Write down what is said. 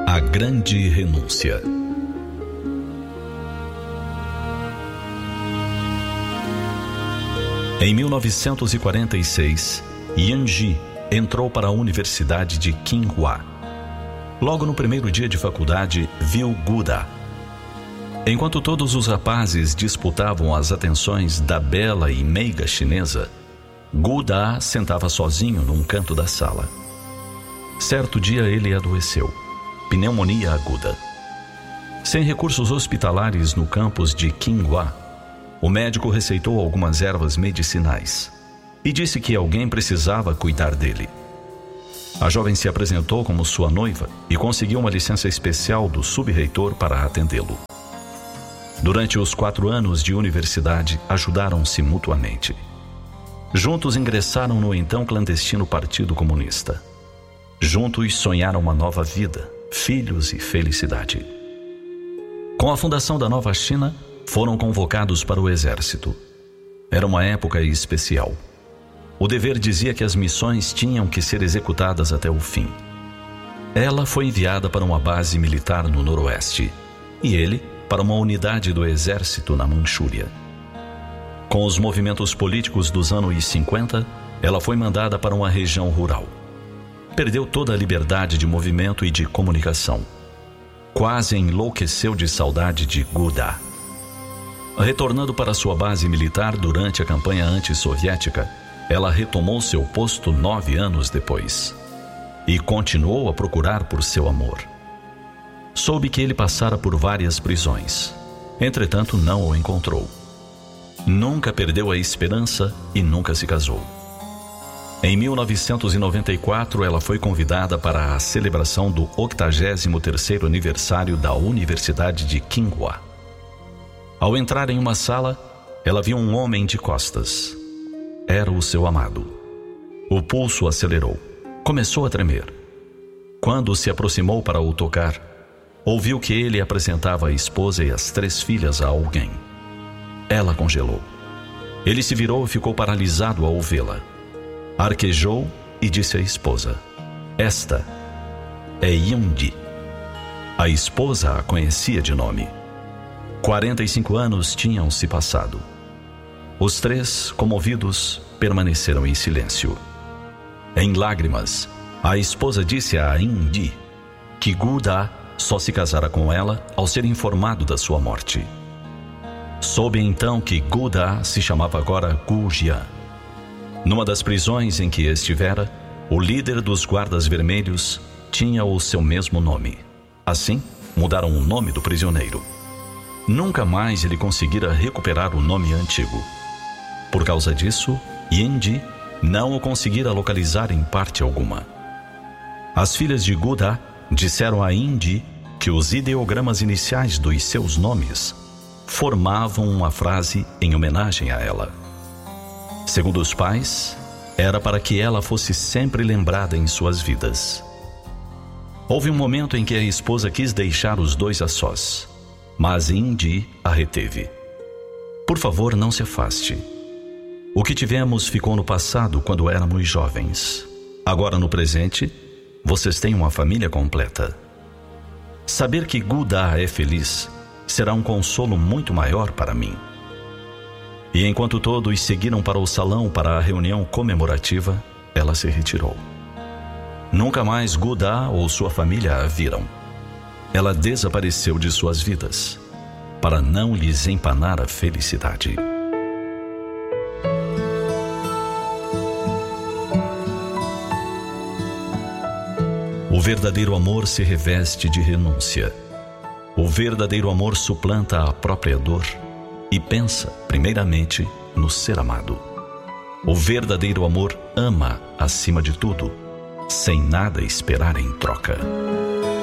A Grande Renúncia. Em 1946, Yan Ji entrou para a Universidade de Tsinghua. Logo no primeiro dia de faculdade, viu Gu Da. Enquanto todos os rapazes disputavam as atenções da bela e meiga chinesa, Gu Da sentava sozinho num canto da sala. Certo dia ele adoeceu. Pneumonia aguda. Sem recursos hospitalares no campus de Tsinghua, o médico receitou algumas ervas medicinais e disse que alguém precisava cuidar dele. A jovem se apresentou como sua noiva e conseguiu uma licença especial do subreitor para atendê-lo. Durante os 4 anos de universidade, ajudaram-se mutuamente. Juntos ingressaram no então clandestino Partido Comunista. Juntos sonharam uma nova vida, filhos e felicidade. Com a fundação da nova China, foram convocados para o exército. Era uma época especial. O dever dizia que as missões tinham que ser executadas até o fim. Ela foi enviada para uma base militar no noroeste e ele para uma unidade do exército na Manchúria. Com os movimentos políticos dos anos 50, ela foi mandada para uma região rural. Perdeu toda a liberdade de movimento e de comunicação. Quase enlouqueceu de saudade de Gu Da. Retornando para sua base militar durante a campanha antissoviética, ela retomou seu posto 9 anos depois e continuou a procurar por seu amor. Soube que ele passara por várias prisões. Entretanto, não o encontrou. Nunca perdeu a esperança e nunca se casou. Em 1994, ela foi convidada para a celebração do 83º aniversário da Universidade de Tsinghua. Ao entrar em uma sala, ela viu um homem de costas. Era o seu amado. O pulso acelerou. Começou a tremer. Quando se aproximou para o tocar, ouviu que ele apresentava a esposa e as 3 filhas a alguém. Ela congelou. Ele se virou e ficou paralisado ao vê-la. Arquejou e disse à esposa: "Esta é Yan Ji." A esposa a conhecia de nome. 45 anos tinham se passado. Os 3, comovidos, permaneceram em silêncio. Em lágrimas, a esposa disse a Yan Ji que Gu Da só se casara com ela ao ser informado da sua morte. Soube então que Gu Da se chamava agora Gu Jian. Numa das prisões em que estivera, o líder dos guardas vermelhos tinha o seu mesmo nome. Assim, mudaram o nome do prisioneiro. Nunca mais ele conseguira recuperar o nome antigo. Por causa disso, Yan Ji não o conseguira localizar em parte alguma. As filhas de Gu Da disseram a Yan Ji que os ideogramas iniciais dos seus nomes formavam uma frase em homenagem a ela. Segundo os pais, era para que ela fosse sempre lembrada em suas vidas. Houve um momento em que a esposa quis deixar os 2 a sós, mas Yan Ji a reteve. "Por favor, não se afaste. O que tivemos ficou no passado quando éramos jovens. Agora, no presente, vocês têm uma família completa. Saber que Gu Da é feliz será um consolo muito maior para mim." E enquanto todos seguiram para o salão para a reunião comemorativa, ela se retirou. Nunca mais Gu Da ou sua família a viram. Ela desapareceu de suas vidas, para não lhes empanar a felicidade. O verdadeiro amor se reveste de renúncia. O verdadeiro amor suplanta a própria dor e pensa, primeiramente, no ser amado. O verdadeiro amor ama acima de tudo, sem nada esperar em troca.